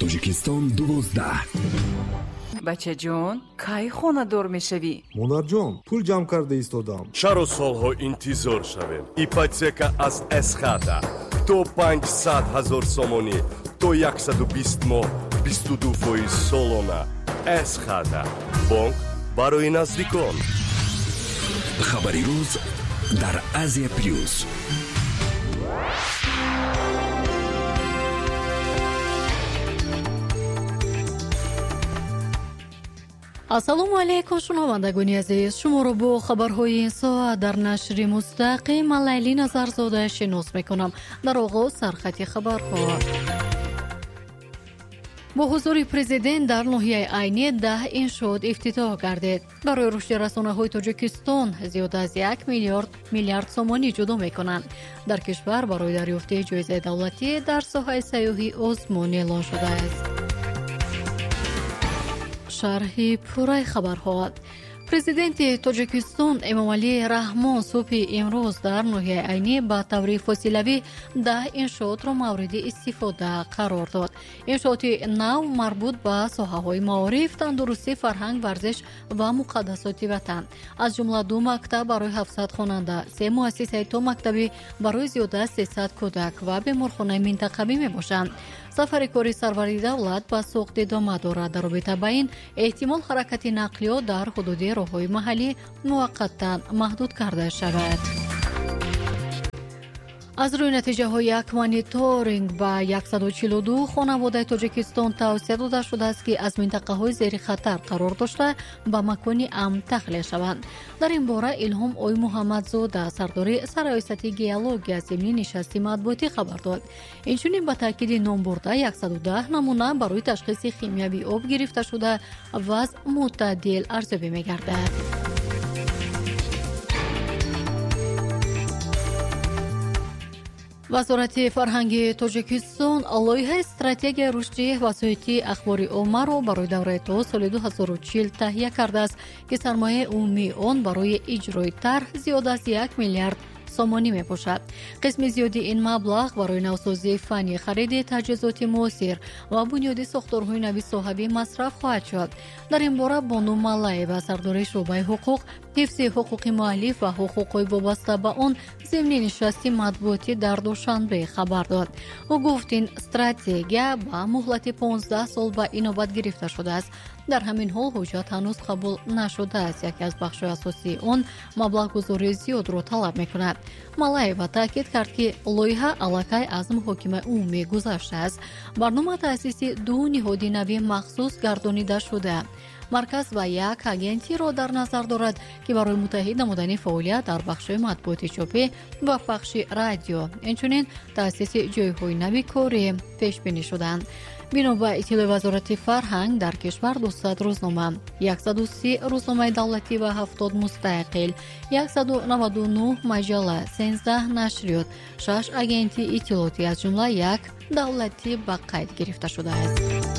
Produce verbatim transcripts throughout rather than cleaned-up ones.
тоҷикистон дувоздаҳ. бача ҷон, кай хонадор мешавӣ? монарҷон, пул ҷамъ карда истодам. чаро солҳо интизор шавем? ипотека аз эсхата то панҷсад ҳазор сомонӣ то яксаду бист моҳ бисту ду фоиз солона. эсхата бонк барои наздикон. хабари рӯз дар Азия плюс. ассалому алайкум шунавандагони азиз, шуморо бо хабарҳои ин соат дар нашри мустақим Лайли Назарзода шинос мекунам. дар оғоз сархати хабарҳо. бо ҳузури президент дар ноҳияи Айне даҳ иншоот ифтитоҳ гардид. барои рушди расонаҳои Тоҷикистон зиёда аз як миллиард миллиард сомонӣ ҷудо мекунанд. дар кишвар барои дарёфти ҷоизаи давлатӣ дар соҳаи сайёҳӣ озмун эълон шудааст. шарҳи пурраи хабарҳо. президенти Тоҷикистон Эмомалӣ Раҳмон субҳи имрӯз дар ноҳияи Айне ба таври фосилавӣ даҳ иншоотро мавриди истифода қарор дод. иншооти нав марбут ба соҳаҳои маориф, тандурустӣ, фарҳанг, варзиш ва муқаддасоти ватан. аз ҷумла ду мактаб барои ҳафтсад хонанда, се муассисаи то мактабӣ барои зиёда аз сесад кӯдак ва беморхонаи минтақавӣ мебошанд. сафари кори сарвари давлат ба суғд идома дорад. дар робита ба ин эҳтимол ҳаракати нақлиёт дар ҳудуди роҳҳои маҳаллӣ муваққатан маҳдуд карда шавад. аз рӯи натиҷаҳои як мониторинг ба яксаду чилу ду хонаводаи Тоҷикистон тавсия дода шудааст, ки аз минтақаҳои зери хатар қарор дошта ба макони амн тахлия шаванд. дар ин бора Илҳом Ой Муҳаммадзода, сардори сарраёсати геология зимнии нишасти матбуотӣ хабар дод. инчунин ба таъкиди ном бурда яксаду даҳ намуна барои ташхиси химиявии об гирифта шуда вазъ мӯътадил арзёбӣ мегардад. вазорати фарҳанги Тоҷикистон лоиҳаи стратегияи рушди васоити ахбори оммаро барои давраи то соли ду ҳазору чил таҳия кардааст, ки сармояи умумии он барои иҷрои тарҳ зиёда аз як миллиард сомонӣ мебошад. қисми зиёди ин маблағ барои навсозии фанӣ, хариди таҷҳизоти муосир ва бунёди сохторҳои нави соҳавӣ масраф хоҳад шуд. дар ин бора Бону Малаева, сардори шуъбаи ҳуқуқ, ҳифзи ҳуқуқи муаллиф ва ҳуқуқҳои вобаста ба он зимнии нишасти матбуотӣ дар душанбе хабар дод. ӯ гуфт, ин стратегия ба муҳлати понздаҳ сол ба инобат гирифта шудааст. дар ҳамин ҳол ҳуҷҷат ҳанӯз қабул нашудааст. яке аз бахшҳои асосии он маблағгузории зиёдро талаб мекунад. Малаева таъкид кард, ки лоиҳа аллакай аз муҳокимаи умумӣ гузаштааст. барнома таъсиси ду ниҳоди нави махсус гардонида шуда. марказ ва як агентиро дар назар дорад, ки барои муттаҳид намудани фаъолият дар бахшҳои матбуоти чопӣ ва пахши радио, инчунин таъсиси ҷойҳои нави корӣ пешбинӣ шуданд. бино ба иттилои вазорати фарҳанг, дар кишвар дусад рӯзнома, яксаду си рӯзномаи давлатӣ ва ҳафтод мустақил, яксаду наваду нӯҳ маҷалла, сенздаҳ нашриёт, шаш агенти иттилоотӣ, аз ҷумла як давлатӣ ба қайд гирифта шудааст.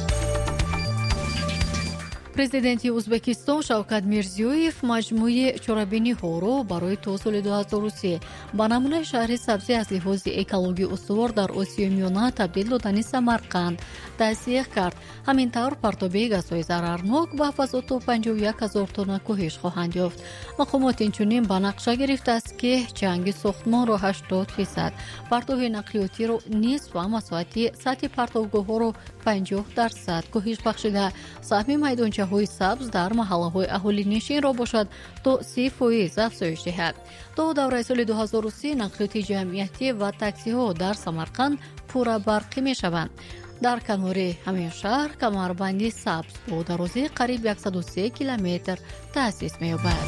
президенти Ӯзбекистон Шавкат Мирзиёев маҷмӯи чорабиниҳоро барои то соли ду ҳазору се ба намунаи шаҳри сабзи аз лиҳози экологӣ устувор дар Осиёи Миёна табдил додани Самарқанд тавсиеҳ кард. ҳамин тавр партоби газҳои зарарнок ба фазо то панҷоҳу як ҳазор тонна кӯҳиш хоҳанд ёфт. мақомот инчунин ба нақша гирифтааст, ки ҷанги сохтмонро ҳаштод фисад, партови нақлиётиро нисф ва масоати сатҳи партовгоҳҳоро панҷоҳ дарсад кӯҳиш бахшида, саҳми майдончаҳои сабз дар маҳаллаҳои аҳолинишинро бошад то си фоиз афзоиш диҳад. то давраи соли ду ҳазору се нақлиёти ҷамъиятӣ ва таксиҳо дар Самарқанд пуррабарқӣ мешаванд. дар канори ҳамин шаҳр камарбанди сабз бо дарозии қариб яксаду се километр таъсис меёбад.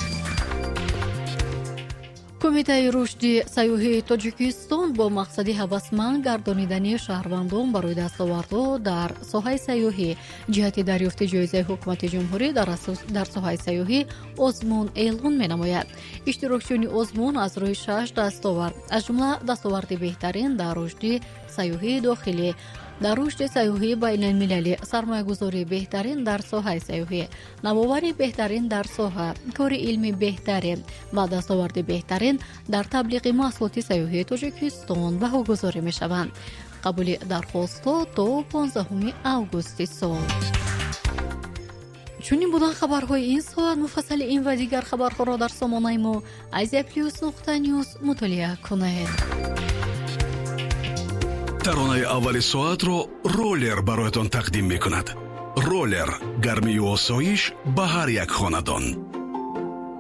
кумитаи рушди сайёҳии Тоҷикистон бо мақсади ҳавасманд гардонидани шаҳрвандон барои дастовардҳо дар соҳаи сайёҳӣ ҷиҳати дарёфти ҷоизаи ҳукумати ҷумҳурӣ дар соҳаи сайёҳӣ озмун эълон менамояд. иштирокчиёни озмун аз рӯи шаш дастовард, аз ҷумла дастоварди беҳтарин дар рушди сайёҳии дохилӣ, дар рушди сайёҳии байналмилалӣ, сармоягузории беҳтарин дар соҳаи сайёҳӣ, навоварии беҳтарин дар соҳа, кори илмӣ беҳтарин ва дастоварди беҳтарин дар таблиғи маҳсулоти сайёҳии Тоҷикистон баҳогузорӣ мешаванд. қабули дархостҳо то понздаҳуми августи сол. чунин будан хабарҳои ин соат. муфассали ин ва дигар хабарҳоро дар сомонаи мо азия плюс нуқта нюз мутолиа кунед. таронаи аввали соатро ролер бароятон тақдим мекунад. ролер гармию осоиш ба ҳар як хонадон.